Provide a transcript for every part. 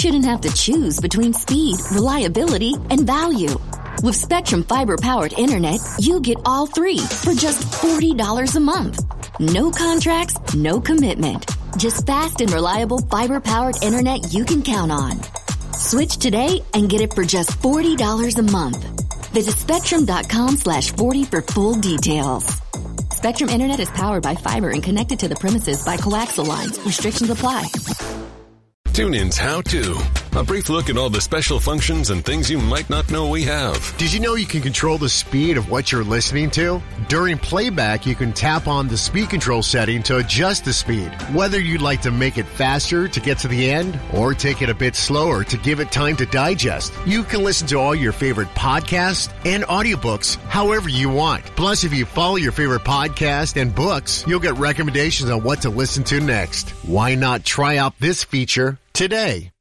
shouldn't have to choose between speed, reliability, and value. With Spectrum Fiber-powered internet, you get all three for just $40 a month. No contracts, no commitment. Just fast and reliable fiber-powered internet you can count on. Switch today and get it for just $40 a month. Visit Spectrum.com/40 for full details. Spectrum Internet is powered by fiber and connected to the premises by coaxial lines. Restrictions apply. TuneIn's How To. A brief look at all the special functions and things you might not know we have. Did you know you can control the speed of what you're listening to? During playback, you can tap on the speed control setting to adjust the speed. Whether you'd like to make it faster to get to the end or take it a bit slower to give it time to digest, you can listen to all your favorite podcasts and audiobooks however you want. Plus, if you follow your favorite podcast and books, you'll get recommendations on what to listen to next. Why not try out this feature today?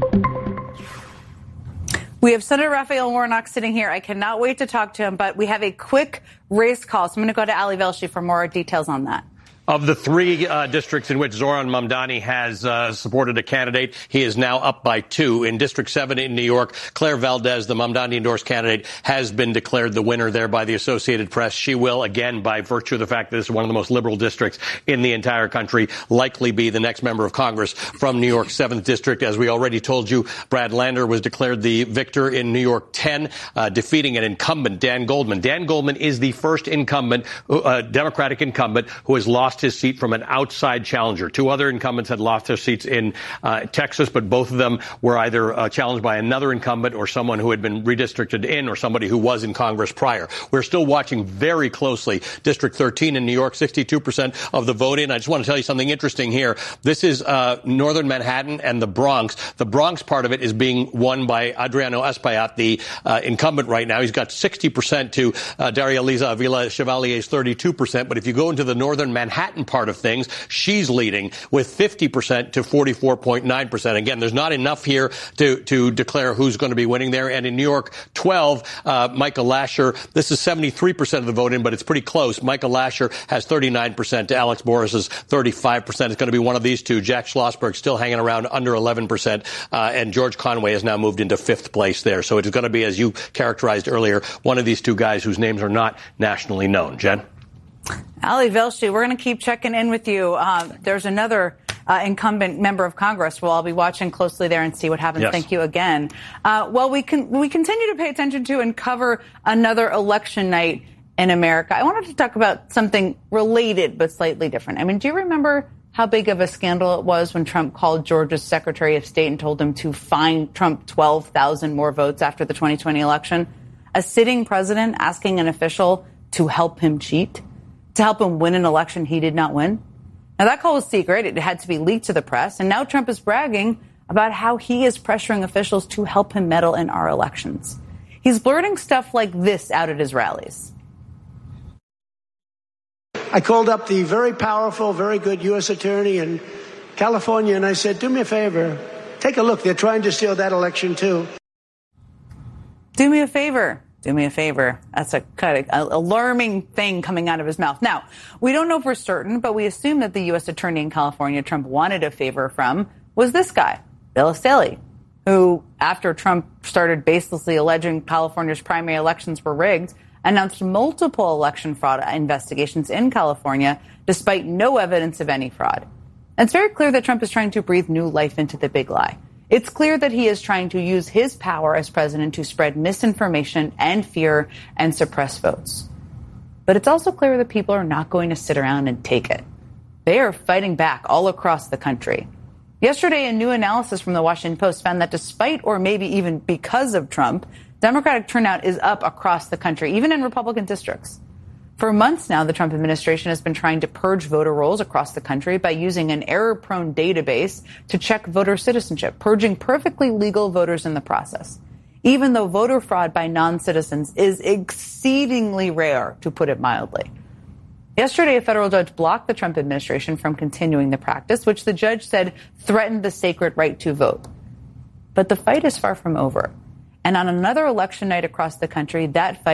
We have Senator Raphael Warnock sitting here. I cannot wait to talk to him, but we have a quick race call. So I'm going to go to Ali Velshi for more details on that. Of the three districts in which Zohran Mamdani has supported a candidate, he is now up by 2. In District 7 in New York, Claire Valdez, the Mamdani-endorsed candidate, has been declared the winner there by the Associated Press. She will, again, by virtue of the fact that this is one of the most liberal districts in the entire country, likely be the next member of Congress from New York's 7th District. As we already told you, Brad Lander was declared the victor in New York 10, defeating an incumbent, Dan Goldman. Dan Goldman is the first incumbent, Democratic incumbent, who has lost his seat from an outside challenger. 2 other incumbents had lost their seats in Texas, but both of them were either challenged by another incumbent or someone who had been redistricted in or somebody who was in Congress prior. We're still watching very closely District 13 in New York, 62% of the vote in. I just want to tell you something interesting here. This is northern Manhattan and the Bronx. The Bronx part of it is being won by Adriano Espaillat, the incumbent right now. He's got 60% to Daria Liza Avila Chevalier's 32%. But if you go into the northern Manhattan part of things, she's leading with 50% to 44.9%. Again, there's not enough here to declare who's going to be winning there. And in New York 12, Michael Lasher, this is 73% of the vote in, but it's pretty close. Michael Lasher has 39% to Alex Boris's 35%. It's going to be one of these two. Jack Schlossberg still hanging around under 11%, and George Conway has now moved into 5th place there. So it is going to be, as you characterized earlier, one of these two guys whose names are not nationally known. Jen? Ali Velshi, we're going to keep checking in with you. There's another incumbent member of Congress. Well, I'll be watching closely there and see what happens. Yes. Thank you again. Well, we continue to pay attention to and cover another election night in America. I wanted to talk about something related but slightly different. I mean, do you remember how big of a scandal it was when Trump called Georgia's Secretary of State and told him to fine Trump 12,000 more votes after the 2020 election? A sitting president asking an official to help him cheat, to help him win an election he did not win. Now, that call was secret. It had to be leaked to the press. And now Trump is bragging about how he is pressuring officials to help him meddle in our elections. He's blurting stuff like this out at his rallies. I called up the very powerful, very good U.S. attorney in California, and I said, do me a favor. Take a look. They're trying to steal that election, too. Do me a favor. Do me a favor. That's a kind of alarming thing coming out of his mouth. Now, we don't know for certain, but we assume that the U.S. attorney in California Trump wanted a favor from was this guy, Bill Estehle, who, after Trump started baselessly alleging California's primary elections were rigged, announced multiple election fraud investigations in California, despite no evidence of any fraud. And it's very clear that Trump is trying to breathe new life into the big lie. It's clear that he is trying to use his power as president to spread misinformation and fear and suppress votes. But it's also clear that people are not going to sit around and take it. They are fighting back all across the country. Yesterday, a new analysis from the Washington Post found that despite or maybe even because of Trump, Democratic turnout is up across the country, even in Republican districts. For months now, the Trump administration has been trying to purge voter rolls across the country by using an error-prone database to check voter citizenship, purging perfectly legal voters in the process, even though voter fraud by non-citizens is exceedingly rare, to put it mildly. Yesterday, a federal judge blocked the Trump administration from continuing the practice, which the judge said threatened the sacred right to vote. But the fight is far from over. And on another election night across the country, that fight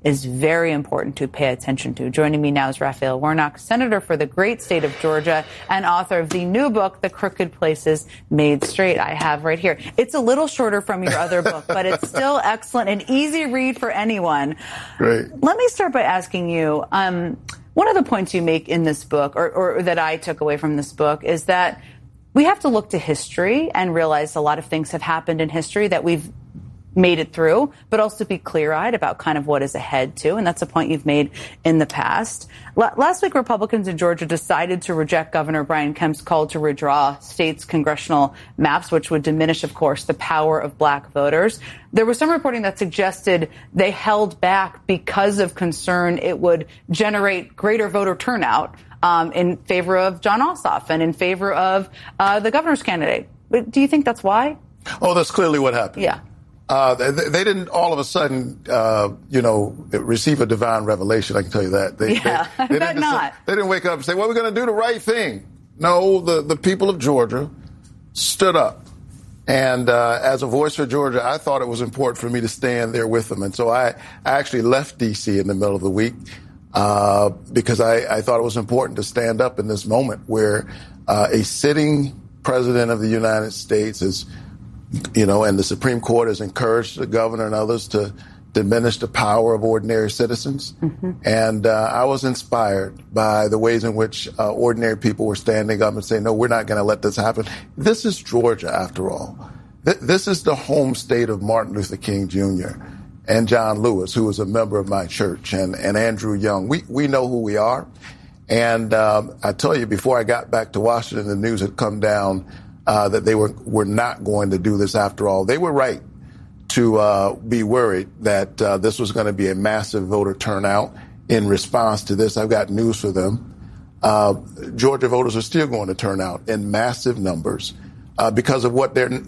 is very important to pay attention to. Joining me now is Raphael Warnock, senator for the great state of Georgia and author of the new book, The Crooked Places Made Straight. I have right here. It's a little shorter from your other book, but it's still excellent and easy read for anyone. Great. Let me start by asking you, one of the points you make in this book, or that I took away from this book, is that we have to look to history and realize a lot of things have happened in history that we've made it through, but also be clear-eyed about kind of what is ahead, too. And that's a point you've made in the past. Last week, Republicans in Georgia decided to reject Governor Brian Kemp's call to redraw states' congressional maps, which would diminish, of course, the power of black voters. There was some reporting that suggested they held back because of concern it would generate greater voter turnout in favor of Jon Ossoff and in favor of the governor's candidate. Do you think that's why? Oh, that's clearly what happened. Yeah. They didn't all of a sudden, receive a divine revelation. I can tell you that. They bet not. They didn't wake up and say, well, we're going to do the right thing. No, the people of Georgia stood up. And as a voice for Georgia, I thought it was important for me to stand there with them. And so I actually left D.C. in the middle of the week because I thought it was important to stand up in this moment where a sitting president of the United States is, and the Supreme Court has encouraged the governor and others to diminish the power of ordinary citizens. Mm-hmm. And I was inspired by the ways in which ordinary people were standing up and saying, no, we're not going to let this happen. This is Georgia, after all. This is the home state of Martin Luther King Jr. and John Lewis, who was a member of my church, and Andrew Young. We know who we are. And I tell you, before I got back to Washington, the news had come down that they were not going to do this after all. They were right to be worried that this was going to be a massive voter turnout in response to this. I've got news for them. Georgia voters are still going to turn out in massive numbers because of what they're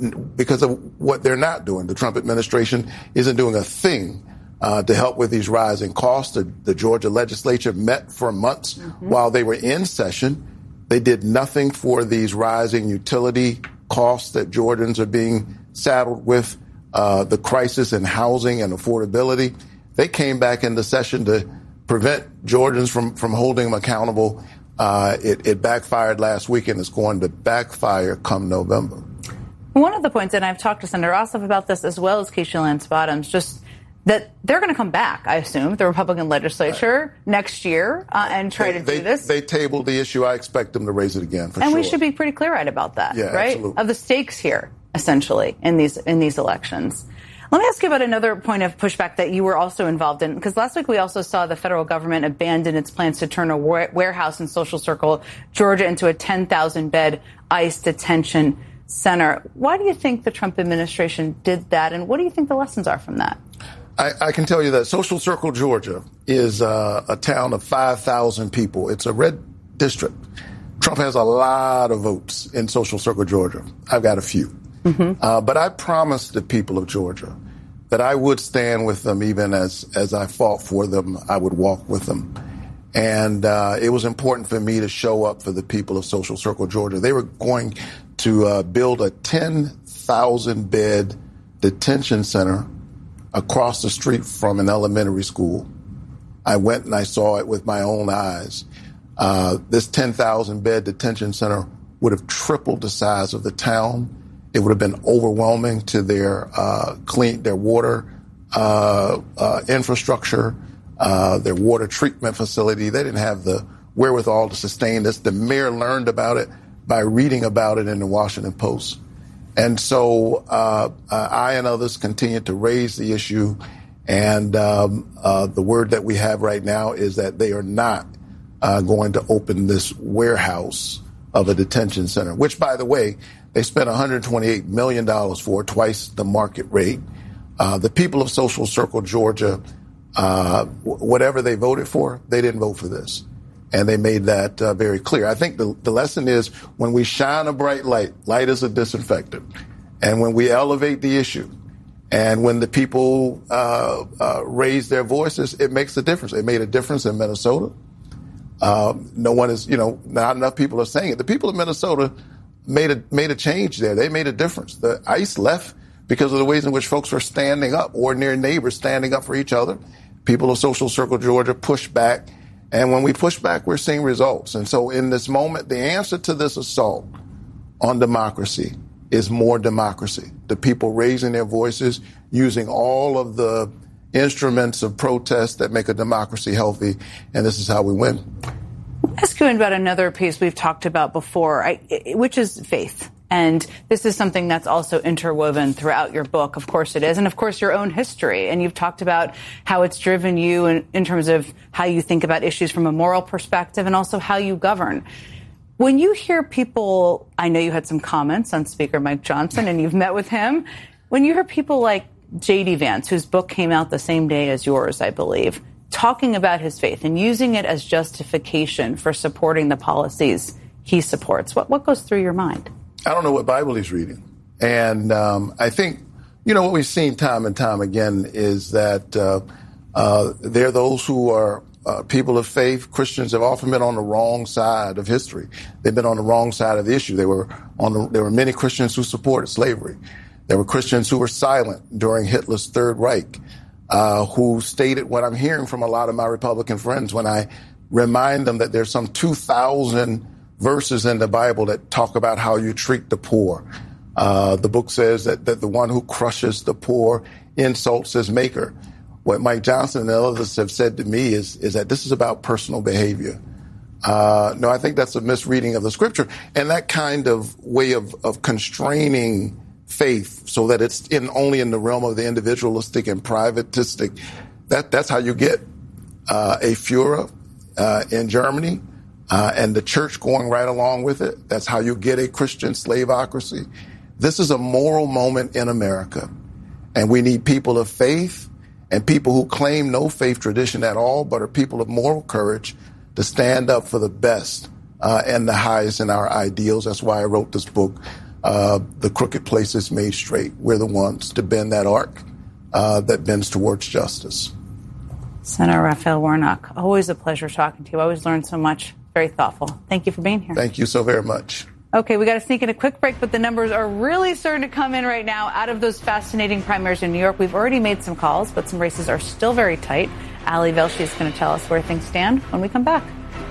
not doing. The Trump administration isn't doing a thing to help with these rising costs. The Georgia legislature met for months while they were in session. They did nothing for these rising utility costs that Georgians are being saddled with, the crisis in housing and affordability. They came back into session to prevent Georgians from holding them accountable. It backfired last week, and it's going to backfire come November. One of the points, and I've talked to Senator Ossoff about this as well as Keisha Lance Bottoms, just that they're going to come back, I assume, the Republican legislature next year and try to do this. They tabled the issue. I expect them to raise it again, for sure. And we should be pretty clear-eyed about that, right? Absolutely. Of the stakes here, essentially, in these elections. Let me ask you about another point of pushback that you were also involved in, because last week we also saw the federal government abandon its plans to turn a warehouse in Social Circle, Georgia, into a 10,000-bed ICE detention center. Why do you think the Trump administration did that, and what do you think the lessons are from that? I can tell you that Social Circle, Georgia, is a town of 5,000 people. It's a red district. Trump has a lot of votes in Social Circle, Georgia. I've got a few. Mm-hmm. But I promised the people of Georgia that I would stand with them even as I fought for them. I would walk with them. And it was important for me to show up for the people of Social Circle, Georgia. They were going to build a 10,000-bed detention center across the street from an elementary school. I went and I saw it with my own eyes. This 10,000-bed detention center would have tripled the size of the town. It would have been overwhelming to their water infrastructure, their water treatment facility. They didn't have the wherewithal to sustain this. The mayor learned about it by reading about it in the Washington Post. And so I and others continue to raise the issue. And the word that we have right now is that they are not going to open this warehouse of a detention center, which, by the way, they spent $128 million for, twice the market rate. The people of Social Circle, Georgia, whatever they voted for, they didn't vote for this. And they made that very clear. I think the lesson is when we shine a bright light, light is a disinfectant. And when we elevate the issue and when the people raise their voices, it makes a difference. It made a difference in Minnesota. No one is, not enough people are saying it. The people of Minnesota made a change there. They made a difference. The ICE left because of the ways in which folks were standing up, ordinary neighbors standing up for each other. people of Social Circle Georgia push back. And when we push back, we're seeing results. And so in this moment, the answer to this assault on democracy is more democracy. The people raising their voices, using all of the instruments of protest that make a democracy healthy. And this is how we win. I'll ask you about another piece we've talked about before, which is faith. And this is something that's also interwoven throughout your book. Of course it is. And of course your own history. And you've talked about how it's driven you in terms of how you think about issues from a moral perspective and also how you govern. When you hear people, I know you had some comments on Speaker Mike Johnson and you've met with him. When you hear people like J.D. Vance, whose book came out the same day as yours, I believe, talking about his faith and using it as justification for supporting the policies he supports, what goes through your mind? I don't know what Bible he's reading. And I think, what we've seen time and time again is that there are those who are people of faith. Christians have often been on the wrong side of history. They've been on the wrong side of the issue. There were many Christians who supported slavery. There were Christians who were silent during Hitler's Third Reich, who stated what I'm hearing from a lot of my Republican friends when I remind them that there's some 2,000 verses in the Bible that talk about how you treat the poor. The book says that the one who crushes the poor insults his maker. What Mike Johnson and others have said to me is that this is about personal behavior. No, I think that's a misreading of the scripture. And that kind of way of constraining faith so that it's only in the realm of the individualistic and privatistic, that's how you get a Führer in Germany. And the church going right along with it. That's how you get a Christian slaveocracy. This is a moral moment in America. And we need people of faith and people who claim no faith tradition at all, but are people of moral courage to stand up for the best and the highest in our ideals. That's why I wrote this book, The Crooked Places Made Straight. We're the ones to bend that arc that bends towards justice. Senator Raphael Warnock, always a pleasure talking to you. I always learn so much. Very thoughtful. Thank you for being here. Thank you so very much. Okay, we got to sneak in a quick break, but the numbers are really starting to come in right now out of those fascinating primaries in New York. We've already made some calls, but some races are still very tight. Ali Velshi is going to tell us where things stand when we come back.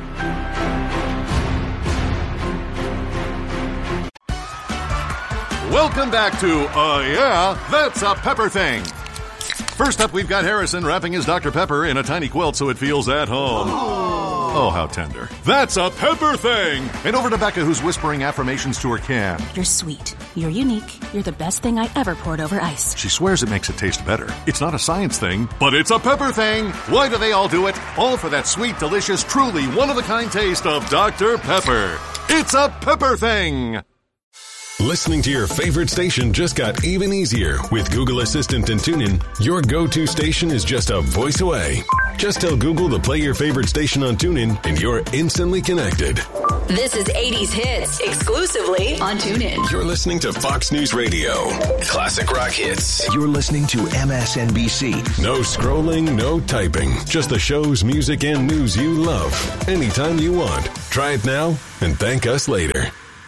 Welcome back to Yeah, That's a Pepper Thing. First up, we've got Harrison wrapping his Dr. Pepper in a tiny quilt so it feels at home. Oh, how tender. That's a pepper thing! And over to Becca, who's whispering affirmations to her can. You're sweet. You're unique. You're the best thing I ever poured over ice. She swears it makes it taste better. It's not a science thing, but it's a pepper thing! Why do they all do it? All for that sweet, delicious, truly one-of-a-kind taste of Dr. Pepper. It's a pepper thing! Listening to your favorite station just got even easier. With Google Assistant and TuneIn, your go-to station is just a voice away. Just tell Google to play your favorite station on TuneIn, and you're instantly connected. This is 80s Hits, exclusively on TuneIn. You're listening to Fox News Radio. Classic rock hits. You're listening to MSNBC. No scrolling, no typing. Just the shows, music, and news you love. Anytime you want. Try it now and thank us later.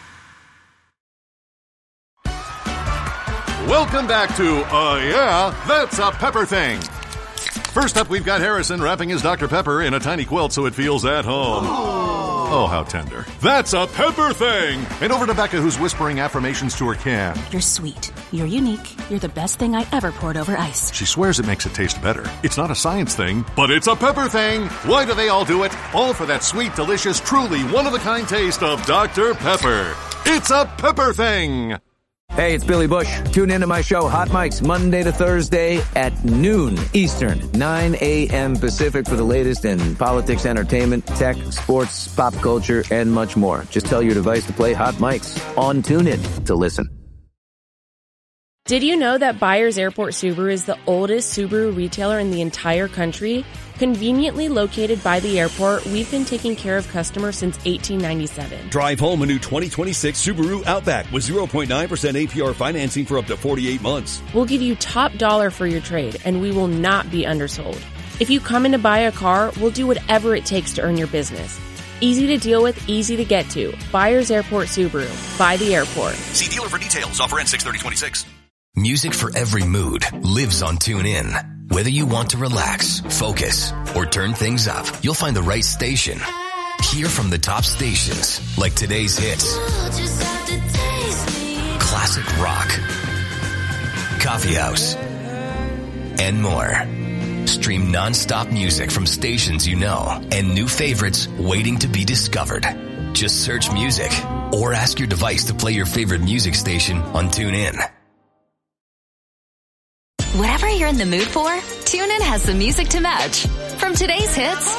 Welcome back to Yeah, That's a Pepper Thing. First up, we've got Harrison wrapping his Dr. Pepper in a tiny quilt so it feels at home. Oh, how tender. That's a pepper thing! And over to Becca, who's whispering affirmations to her can. You're sweet. You're unique. You're the best thing I ever poured over ice. She swears it makes it taste better. It's not a science thing, but it's a pepper thing! Why do they all do it? All for that sweet, delicious, truly one-of-a-kind taste of Dr. Pepper. It's a pepper thing! Hey, it's Billy Bush. Tune into my show, Hot Mics, Monday to Thursday at noon Eastern, 9 a.m. Pacific for the latest in politics, entertainment, tech, sports, pop culture, and much more. Just tell your device to play Hot Mics on TuneIn to listen. Did you know that Byers Airport Subaru is the oldest Subaru retailer in the entire country? Conveniently located by the airport, we've been taking care of customers since 1897. Drive home a new 2026 Subaru Outback with 0.9% APR financing for up to 48 months. We'll give you top dollar for your trade, and we will not be undersold. If you come in to buy a car, we'll do whatever it takes to earn your business. Easy to deal with, easy to get to. Byers Airport Subaru. By the airport. See dealer for details. Offer ends 6/30/26. Music for every mood lives on TuneIn. Whether you want to relax, focus, or turn things up, you'll find the right station. Hear from the top stations like today's hits, classic rock, coffee house, and more. Stream non-stop music from stations you know and new favorites waiting to be discovered. Just search music or ask your device to play your favorite music station on TuneIn. Whatever you're in the mood for, TuneIn has the music to match. From today's hits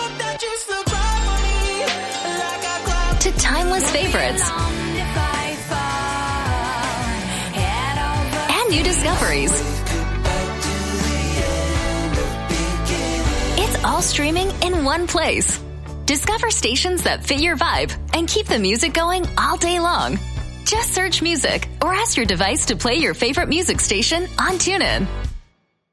to timeless favorites and new discoveries. It's all streaming in one place. Discover stations that fit your vibe and keep the music going all day long. Just search music or ask your device to play your favorite music station on TuneIn.